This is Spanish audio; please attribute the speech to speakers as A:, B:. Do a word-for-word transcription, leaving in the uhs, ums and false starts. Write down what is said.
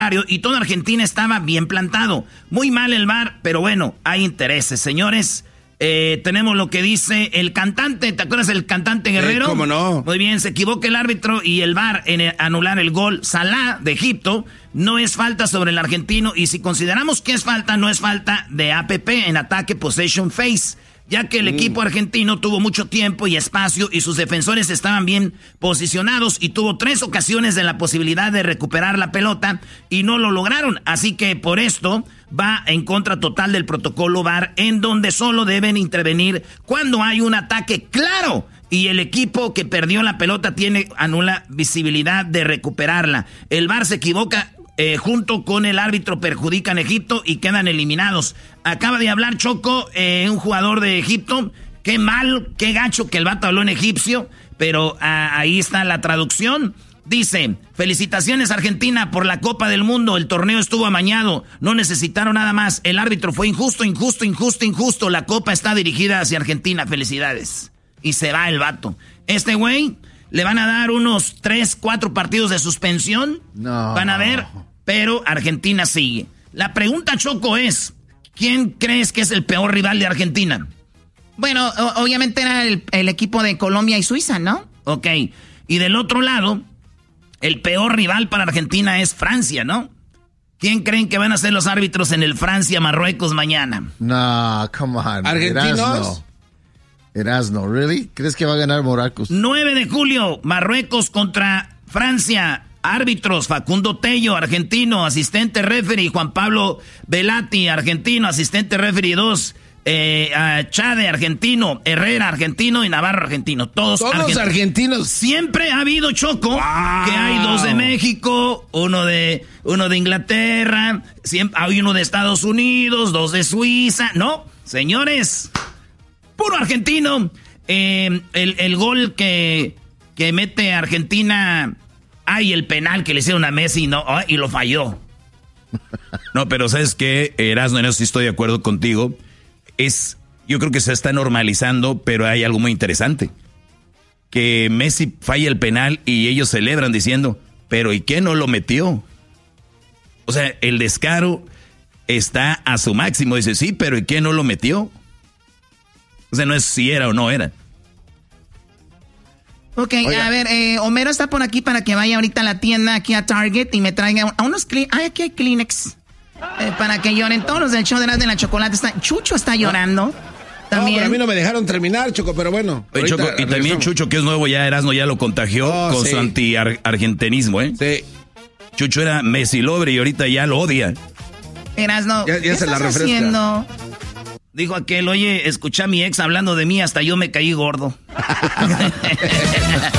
A: y toda Argentina estaba bien plantado. Muy mal el V A R, pero bueno, hay intereses. Señores, eh, tenemos lo que dice el cantante. ¿Te acuerdas del cantante Guerrero?
B: Sí, ¿cómo no?
A: Muy bien, se equivoca el árbitro y el V A R en anular el gol. Salah de Egipto, no es falta sobre el argentino. Y si consideramos que es falta, no es falta de A P P en ataque possession face, ya que el mm. equipo argentino tuvo mucho tiempo y espacio y sus defensores estaban bien posicionados y tuvo tres ocasiones de la posibilidad de recuperar la pelota y no lo lograron. Así que por esto va en contra total del protocolo V A R, en donde solo deben intervenir cuando hay un ataque claro y el equipo que perdió la pelota tiene anula visibilidad de recuperarla. El V A R se equivoca Eh, junto con el árbitro, perjudican a Egipto y quedan eliminados. Acaba de hablar Choco, eh, un jugador de Egipto. Qué mal, qué gacho que el vato habló en egipcio, pero ah, ahí está la traducción. Dice: felicitaciones Argentina por la Copa del Mundo, el torneo estuvo amañado, no necesitaron nada más, el árbitro fue injusto, injusto, injusto, injusto, la Copa está dirigida hacia Argentina, felicidades. Y se va el vato. Este güey le van a dar unos tres, cuatro partidos de suspensión. No. Van a ver, pero Argentina sigue. La pregunta, Choco, es: ¿quién crees que es el peor rival de Argentina?
C: Bueno, o- obviamente era el, el equipo de Colombia y Suiza, ¿no?
A: Ok. Y del otro lado, el peor rival para Argentina es Francia, ¿no? ¿Quién creen que van a ser los árbitros en el Francia-Marruecos mañana?
D: No, come on.
B: ¿Argentinos?
D: Erasno. Erasno, ¿really? ¿Crees que va a ganar Marruecos?
A: nueve de julio, Marruecos contra Francia. Árbitros: Facundo Tello, argentino, asistente referee Juan Pablo Velati, argentino, asistente referee dos, eh, uh, Chade, argentino, Herrera, argentino y Navarro, argentino. Todos,
B: Todos
A: argent-
B: argentinos.
A: Siempre ha habido, Choco,
B: Wow.
A: que hay dos de México, uno de uno de Inglaterra, siempre hay uno de Estados Unidos, dos de Suiza. No, señores, puro argentino. Eh, el, el gol que, que mete Argentina, ay, el penal que le hicieron a Messi, no, oh, y lo falló.
E: No, pero ¿sabes qué, Erasmo? En eso sí estoy de acuerdo contigo. Es, yo creo que se está normalizando, pero hay algo muy interesante. Que Messi falla el penal y ellos celebran diciendo: ¿pero y qué no lo metió? O sea, el descaro está a su máximo. Dice: sí, pero ¿y qué no lo metió? O sea, no es si era o no era.
C: Ok, Oiga. a ver, eh, Homero está por aquí para que vaya ahorita a la tienda, aquí a Target, y me traiga a unos... Cle- Ay, aquí hay Kleenex. Eh, para que lloren. Todos los del show de las de la chocolate están... Chucho está llorando. También.
B: No, pero a mí no me dejaron terminar, Choco, pero bueno.
E: Oye, Choco, y también
B: regresamos.
E: Chucho, que es nuevo ya, Erasmo ya lo contagió
B: Oh,
E: con
B: sí.
E: su anti-argentinismo, ¿eh?
B: Sí.
E: Chucho era Messi lover y ahorita ya lo odia.
C: Erasno,
B: Ya- ya
C: ¿qué
B: se la
C: estás
B: refresca.
C: haciendo?
A: Dijo aquel: oye, escuché a mi ex hablando de mí, hasta yo me caí gordo.